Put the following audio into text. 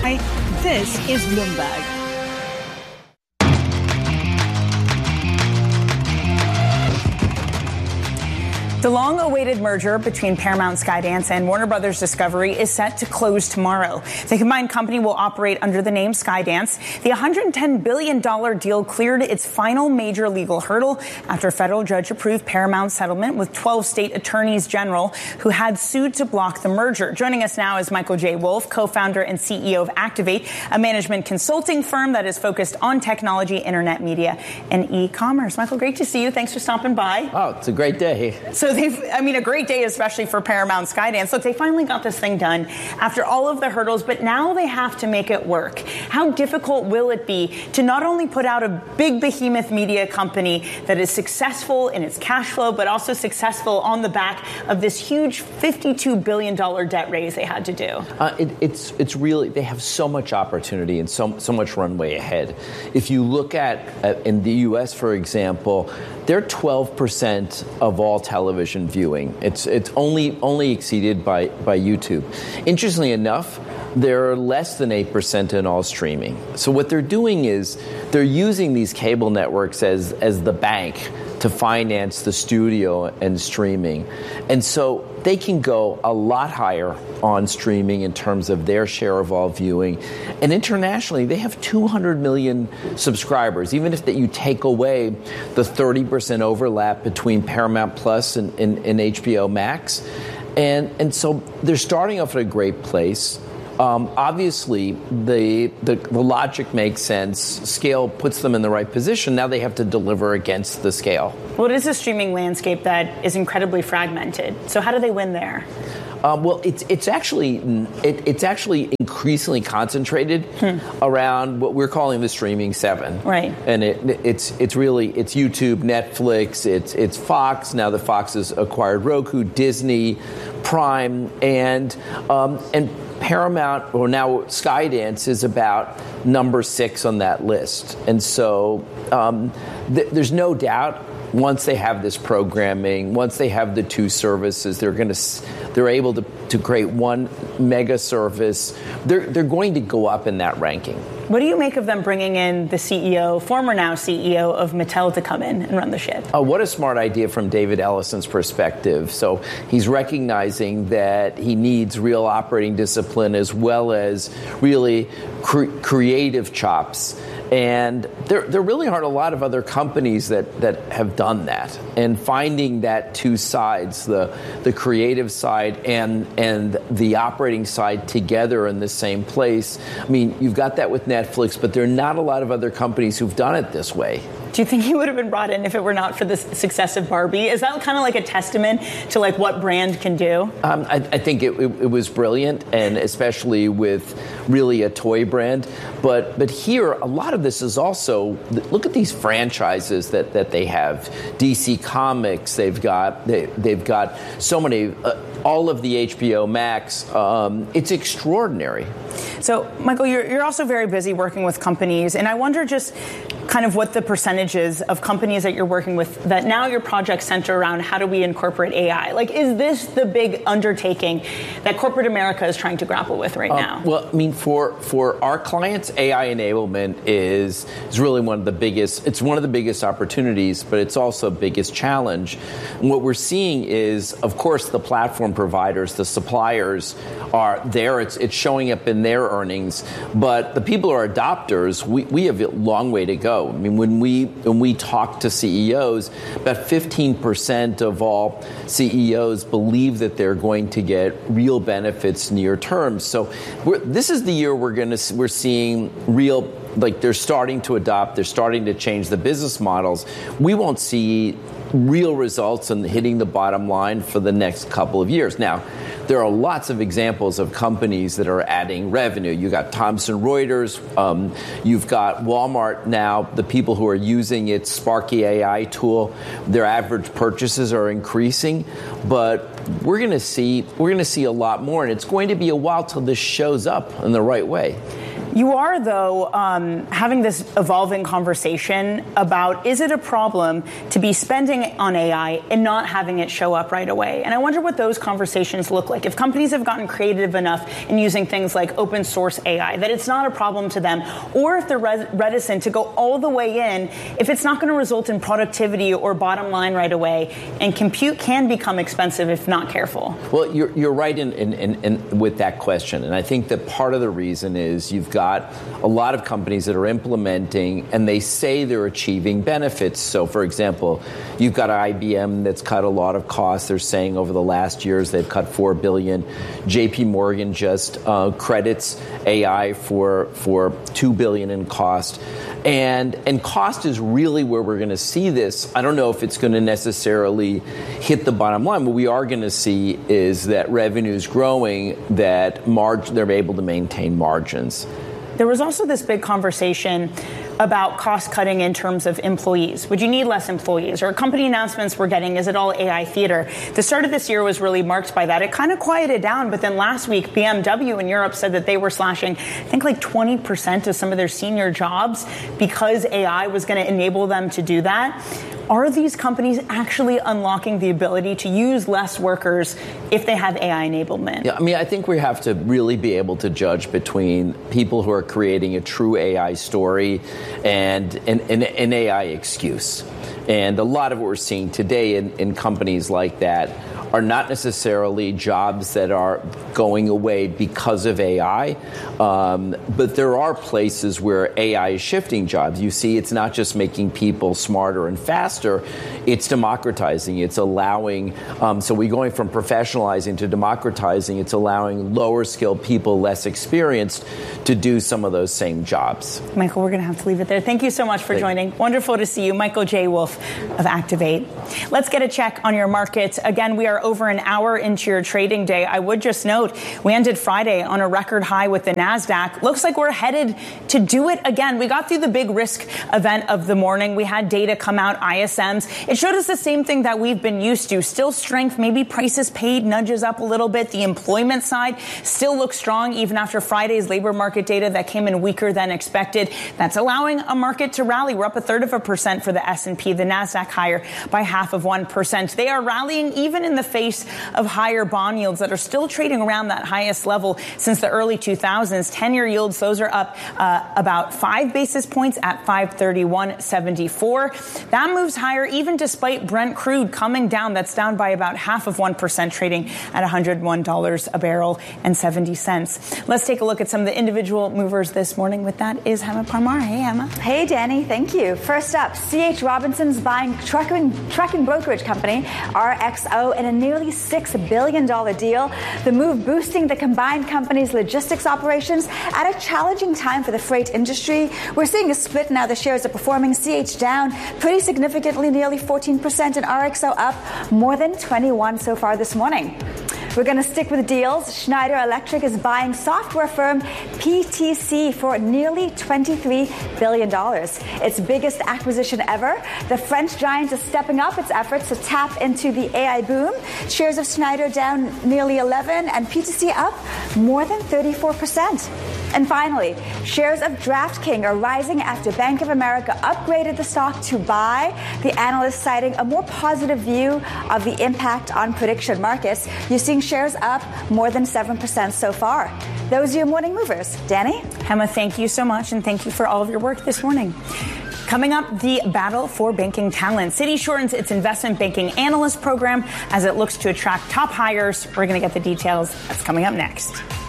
Hi, this is Bloomberg. The long-awaited merger between Paramount Skydance and Warner Brothers Discovery is set to close tomorrow. The combined company will operate under the name Skydance. The $110 billion deal cleared its final major legal hurdle after a federal judge approved Paramount's settlement with 12 state attorneys general who had sued to block the merger. Joining us now is Michael J. Wolff, co-founder and CEO of Activate, a management consulting firm that is focused on technology, internet media, and e-commerce. Michael, great to see you. Thanks for stopping by. Oh, it's a great day. So a great day, especially for Paramount Skydance. Look, they finally got this thing done after all of the hurdles, but now they have to make it work. How difficult will it be to not only put out a big behemoth media company that is successful in its cash flow, but also successful on the back of this huge $52 billion debt raise they had to do? It's really, they have so much opportunity and so much runway ahead. If you look at in the U.S., for example, they're 12% of all television viewing. It's only exceeded by YouTube. Interestingly enough, they're less than 8% in all streaming. So what they're doing is they're using these cable networks as the bank to finance the studio and streaming. And so they can go a lot higher on streaming in terms of their share of all viewing. And internationally, they have 200 million subscribers, even if that you take away the 30% overlap between Paramount Plus and HBO Max. And so they're starting off at a great place. Obviously, the logic makes sense. Scale puts them in the right position. Now they have to deliver against the scale. Well, it is a streaming landscape that is incredibly fragmented. So how do they win there? Well, it's actually increasingly concentrated around what we're calling the streaming seven. Right. And it's YouTube, Netflix, it's Fox. Now the Fox has acquired Roku, Disney, Prime, and Paramount, or now Skydance, is about number 6 on that list. And so there's no doubt once they have this programming, once they have the two services, they're able to create one mega service. They're going to go up in that ranking. What do you make of them bringing in the CEO, former now CEO of Mattel, to come in and run the ship? What a smart idea from David Ellison's perspective. So he's recognizing that he needs real operating discipline as well as really creative chops. And there really aren't a lot of other companies that have done that. And finding that two sides, the creative side and the operating side together in the same place. I mean, you've got that with Netflix, but there are not a lot of other companies who've done it this way. Do you think he would have been brought in if it were not for the success of Barbie? Is that kind of like a testament to like what brand can do? I think it was brilliant, and especially with really a toy brand. But here, a lot of this is also, look at these franchises that they have. DC Comics, they've got so many, all of the HBO Max. It's extraordinary. So, Michael, you're also very busy working with companies, and I wonder just kind of what the percentages of companies that you're working with that now your projects center around how do we incorporate AI? Like, is this the big undertaking that corporate America is trying to grapple with right now? Well, I mean, for our clients, AI enablement is really one of the biggest opportunities, but it's also the biggest challenge. And what we're seeing is, of course, the platform providers, the suppliers are there. It's showing up in their earnings, but the people who are adopters, we have a long way to go. I mean, when we talk to CEOs, about 15% of all CEOs believe that they're going to get real benefits near term. So this is the year we're seeing real, like, they're starting to adopt, they're starting to change the business models. We won't see real results in hitting the bottom line for the next couple of years. Now, there are lots of examples of companies that are adding revenue. You got Thomson Reuters, you've got Walmart now, the people who are using its Sparky AI tool, their average purchases are increasing, but we're going to see a lot more, and it's going to be a while till this shows up in the right way. You are, though, having this evolving conversation about, is it a problem to be spending on AI and not having it show up right away? And I wonder what those conversations look like. If companies have gotten creative enough in using things like open source AI, that it's not a problem to them, or if they're reticent to go all the way in, if it's not going to result in productivity or bottom line right away, and compute can become expensive if not careful. Well, you're right in with that question, and I think that part of the reason is you've got a lot of companies that are implementing and they say they're achieving benefits. So, for example, you've got IBM that's cut a lot of costs. They're saying over the last years they've cut $4 billion. JP Morgan just credits AI for $2 billion in cost. And cost is really where we're going to see this. I don't know if it's going to necessarily hit the bottom line. What we are going to see is that revenue is growing, that they're able to maintain margins. There was also this big conversation about cost cutting in terms of employees. Would you need less employees? Or company announcements we're getting, is it all AI theater? The start of this year was really marked by that. It kind of quieted down, but then last week, BMW in Europe said that they were slashing, I think, like 20% of some of their senior jobs because AI was going to enable them to do that. Are these companies actually unlocking the ability to use less workers if they have AI enablement? Yeah, I mean, I think we have to really be able to judge between people who are creating a true AI story and an AI excuse. And a lot of what we're seeing today in companies like that are not necessarily jobs that are going away because of AI, but there are places where AI is shifting jobs. You see, it's not just making people smarter and faster, it's democratizing, it's allowing, so we're going from professionalizing to democratizing, it's allowing lower skilled people, less experienced, to do some of those same jobs. Michael, we're going to have to leave it there. Thank you so much for joining. Wonderful to see you. Michael J. Wolf of Activate. Let's get a check on your markets. Again, we are over an hour into your trading day. I would just note, we ended Friday on a record high with the NASDAQ. Looks like we're headed to do it again. We got through the big risk event of the morning. We had data come out, ISMs. It showed us the same thing that we've been used to. Still strength, maybe prices paid nudges up a little bit. The employment side still looks strong even after Friday's labor market data that came in weaker than expected. That's allowing a market to rally. We're up 1/3% for the S&P, the NASDAQ higher by 0.5%. They are rallying even in the face of higher bond yields that are still trading around that highest level since the early 2000s. 10-year yields, those are up about 5 basis points at 531.74. That moves higher even despite Brent crude coming down. That's down by about 0.5%, trading at $101 a barrel and 70 cents. Let's take a look at some of the individual movers this morning. With that is Hema Parmar. Hey, Hema. Hey, Danny. Thank you. First up, C.H. Robinson's buying trucking brokerage company RXO in a nearly $6 billion deal. The move boosting the combined company's logistics operations at a challenging time for the freight industry. We're seeing a split now. The shares are performing. CH down pretty significantly, nearly 14%, and RXO up more than 21% so far this morning. We're going to stick with deals. Schneider Electric is buying software firm PTC for nearly $23 billion. Its biggest acquisition ever. The French giant is stepping up its efforts to tap into the AI boom. Shares of Schneider down nearly 11% and PTC up more than 34%. And finally, shares of DraftKings are rising after Bank of America upgraded the stock to buy. The analyst citing a more positive view of the impact on prediction markets. You're seeing shares up more than 7% so far. Those are your morning movers. Danny? Hema, thank you so much, and thank you for all of your work this morning. Coming up, the battle for banking talent. Citi shortens its investment banking analyst program as it looks to attract top hires. We're going to get the details. That's coming up next.